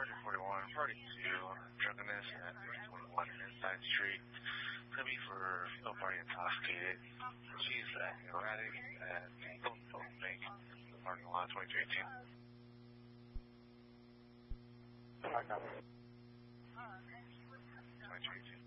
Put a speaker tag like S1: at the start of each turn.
S1: Party 41, Party 2, drunkenness at 21 Inside Street. Could be for still party intoxicated. She's at erratic at Philippine Bank, the parking lot 2318.
S2: Alright, no.
S1: 2318.